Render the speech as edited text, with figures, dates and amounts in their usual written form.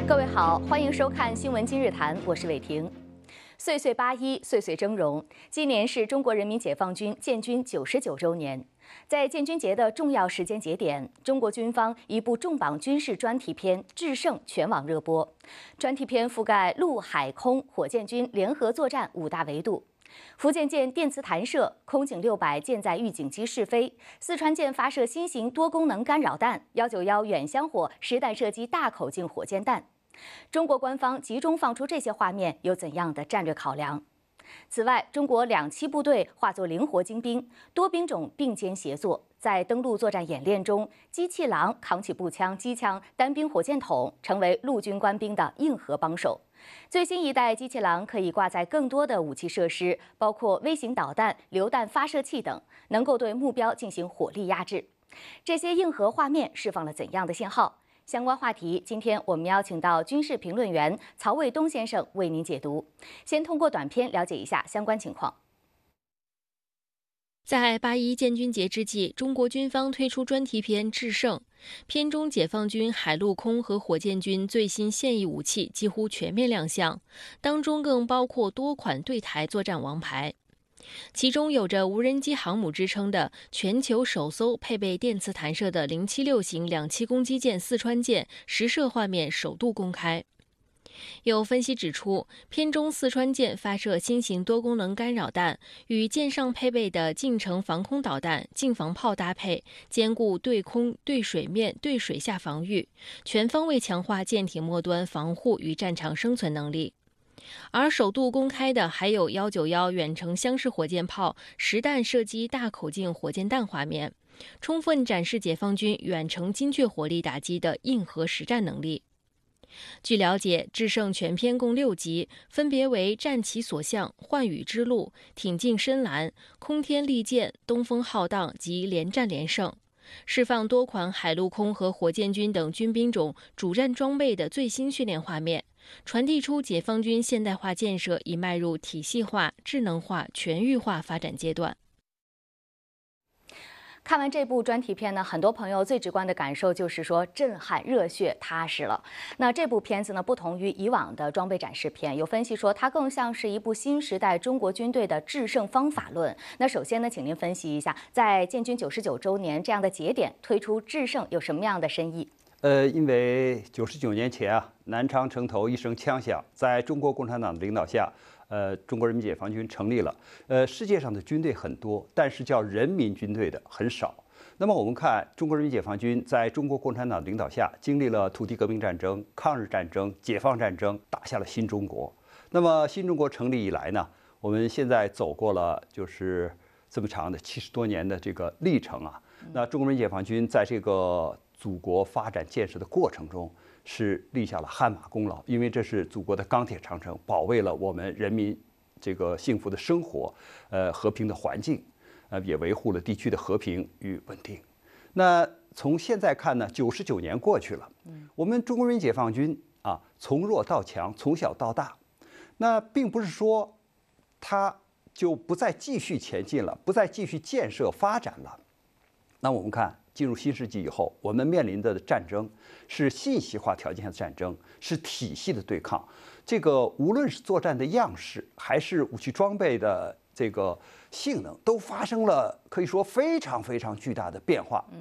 各位好，欢迎收看《新闻今日谈》，我是伟婷。岁岁81，岁岁峥嵘。今年是中国人民解放军建军99周年。在建军节的重要时间节点，中国军方一部重磅军事专题片《制胜》全网热播。专题片覆盖陆海空火箭军联合作战5大维度。福建舰电磁弹射，空警600舰载预警机试飞，四川舰发射新型多功能干扰弹，191远香火实弹射击大口径火箭弹。中国官方集中放出这些画面，有怎样的战略考量？此外，中国2栖部队化作灵活精兵，多兵种并肩协作，在登陆作战演练中，机器狼扛起步枪、机枪、单兵火箭筒，成为陆军官兵的硬核帮手。最新一代机器狼可以挂载更多的武器设施，包括微型导弹、榴弹发射器等，能够对目标进行火力压制。这些硬核画面释放了怎样的信号？相关话题，今天我们邀请到军事评论员曹卫东先生为您解读。先通过短片了解一下相关情况。 在81建军节之际，中国军方推出专题片《制胜》，片中解放军海陆空和火箭军最新现役武器几乎全面亮相，当中更包括多款对台作战王牌。其中有着无人机航母之称的全球首艘配备电磁弹射的076型两栖攻击舰四川舰实射画面首度公开。有分析指出，片中四川舰发射新型多功能干扰弹，与舰上配备的近程防空导弹、近防炮搭配，兼顾对空、对水面、对水下防御，全方位强化舰体末端防护与战场生存能力。而首度公开的还有191远程箱式火箭炮实弹射击大口径火箭弹画面，充分展示解放军远程精确火力打击的硬核实战能力。据了解，《制胜》全片共6集，分别为战其所向、寰宇之路、挺进深蓝、空天利剑、东风浩荡及连战连胜，释放多款海陆空和火箭军等军兵种主战装备的最新训练画面，传递出解放军现代化建设已迈入体系化、智能化、全域化发展阶段。 看完这部专题片呢，很多朋友最直观的感受就是说震撼、热血、踏实了。那这部片子呢，不同于以往的装备展示片，有分析说它更像是一部新时代中国军队的制胜方法论。那首先呢，请您分析一下，在建军99周年这样的节点推出制胜有什么样的深意？ 因为99年前啊，南昌城头一声枪响，在中国共产党的领导下，中国人民解放军成立了。世界上的军队很多，但是叫人民军队的很少。那么我们看中国人民解放军在中国共产党领导下，经历了土地革命战争、抗日战争、解放战争，打下了新中国。那么新中国成立以来呢，我们现在走过了就是这么长的70多年的这个历程啊。那中国人民解放军在这个祖国发展建设的过程中，是立下了汗马功劳，因为这是祖国的钢铁长城，保卫了我们人民这个幸福的生活，和平的环境，也维护了地区的和平与稳定。那从现在看呢，99年过去了，我们中国人民解放军啊，从弱到强，从小到大，那并不是说他就不再继续前进了，不再继续建设发展了。那我们看，进入新世纪以后，我们面临的战争是信息化条件下的战争，是体系的对抗。这个无论是作战的样式，还是武器装备的这个性能，都发生了可以说非常非常巨大的变化。